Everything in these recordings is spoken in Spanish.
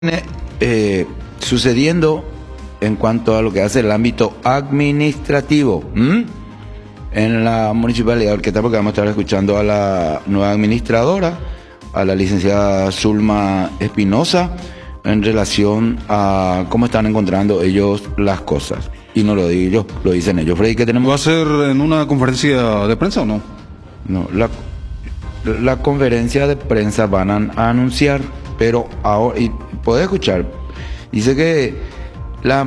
sucediendo en cuanto a lo que hace el ámbito administrativo en la Municipalidad de Horqueta, porque vamos a estar escuchando a la nueva administradora, a la licenciada Zulma Espinosa, en relación a cómo están encontrando ellos las cosas. Y no lo digo yo, lo dicen ellos. Freddy, ¿qué tenemos? ¿Va a ser en una conferencia de prensa o no? No, la conferencia de prensa van a anunciar, pero ahora, y puede escuchar, dice que la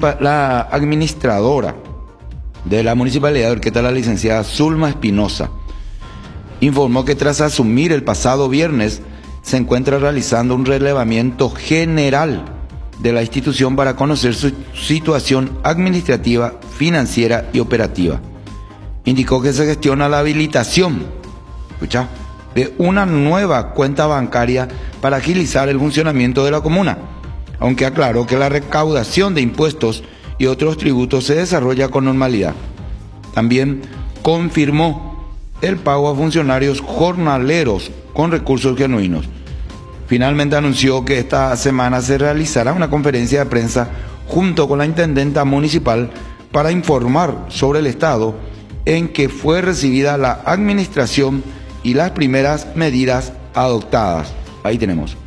administradora de la Municipalidad de Horqueta, la licenciada Zulma Espinosa, informó que tras asumir el pasado viernes, se encuentra realizando un relevamiento general de la institución para conocer su situación administrativa, financiera y operativa. Indicó que se gestiona la habilitación, escucha, de una nueva cuenta bancaria para agilizar el funcionamiento de la comuna, aunque aclaró que la recaudación de impuestos y otros tributos se desarrolla con normalidad. También confirmó el pago a funcionarios jornaleros con recursos genuinos. Finalmente anunció que esta semana se realizará una conferencia de prensa junto con la intendenta municipal para informar sobre el estado en que fue recibida la administración y las primeras medidas adoptadas. Ahí tenemos.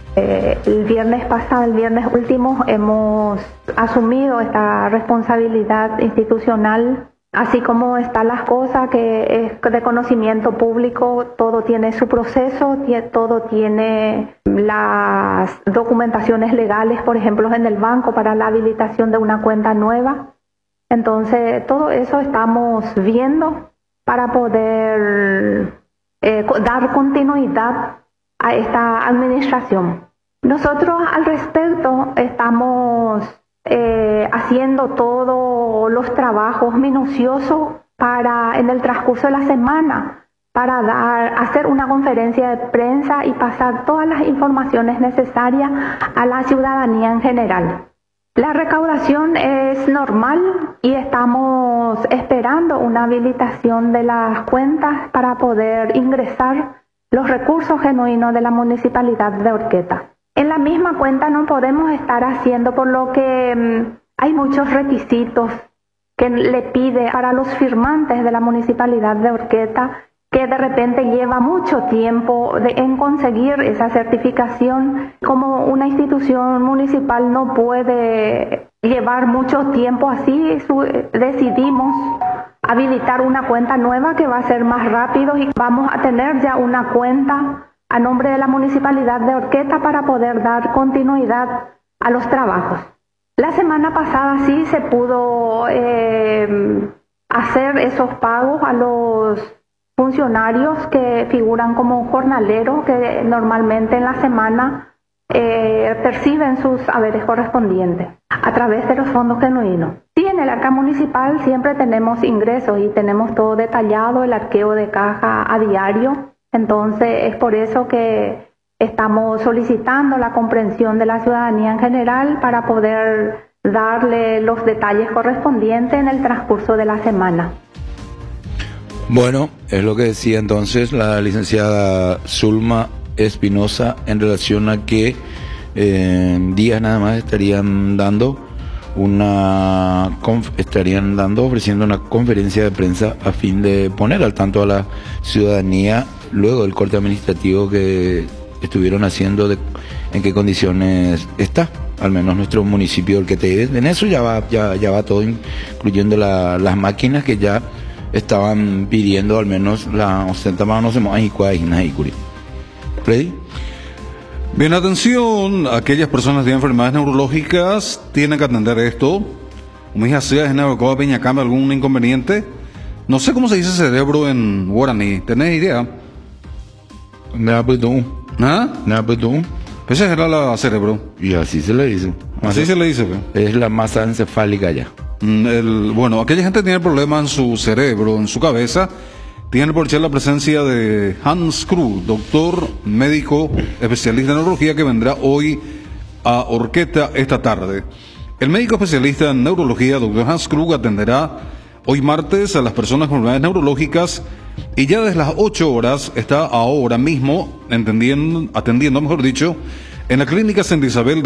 El viernes pasado, el viernes último, hemos asumido esta responsabilidad institucional, así como están las cosas, que es de conocimiento público. Todo tiene su proceso, todo tiene las documentaciones legales, por ejemplo, en el banco para la habilitación de una cuenta nueva. Entonces, todo eso estamos viendo para poder dar continuidad a esta administración. Nosotros al respecto estamos haciendo todos los trabajos minuciosos para, en el transcurso de la semana, para hacer una conferencia de prensa y pasar todas las informaciones necesarias a la ciudadanía en general. La recaudación es normal y estamos esperando una habilitación de las cuentas para poder ingresar los recursos genuinos de la Municipalidad de Horqueta. En la misma cuenta no podemos estar haciendo, por lo que hay muchos requisitos que le pide para los firmantes de la Municipalidad de Horqueta, que de repente lleva mucho tiempo en conseguir esa certificación. Como una institución municipal no puede llevar mucho tiempo así, decidimos habilitar una cuenta nueva que va a ser más rápido y vamos a tener ya una cuenta a nombre de la Municipalidad de Horqueta para poder dar continuidad a los trabajos. La semana pasada sí se pudo hacer esos pagos a los funcionarios que figuran como jornaleros, que normalmente en la semana perciben sus haberes correspondientes a través de los fondos genuinos. Sí, en el arca municipal siempre tenemos ingresos y tenemos todo detallado, el arqueo de caja a diario. Entonces es por eso que estamos solicitando la comprensión de la ciudadanía en general para poder darle los detalles correspondientes en el transcurso de la semana. Bueno, es lo que decía entonces la licenciada Zulma Espinosa en relación a que días nada más estarían ofreciendo una conferencia de prensa a fin de poner al tanto a la ciudadanía luego del corte administrativo que estuvieron haciendo, en qué condiciones está, al menos nuestro municipio del que te en eso ya va todo, incluyendo las máquinas que ya estaban pidiendo, al menos la Freddy. Bien, atención, aquellas personas de enfermedades neurológicas tienen que atender esto. Mi hija sea en algún inconveniente. No sé cómo se dice cerebro en guaraní, ¿tenés idea? ¿Ah? Esa era la cerebro. Y así se le dice. Así se le dice, es la masa encefálica ya. Bueno, aquella gente tiene problemas en su cerebro, en su cabeza. Tiene por la presencia de Hans Krug, doctor médico especialista en neurología, que vendrá hoy a Horqueta esta tarde. El médico especialista en neurología, doctor Hans Krug, atenderá hoy martes a las personas con enfermedades neurológicas y ya desde las 8 horas está ahora mismo atendiendo, En la clínica Santa Isabel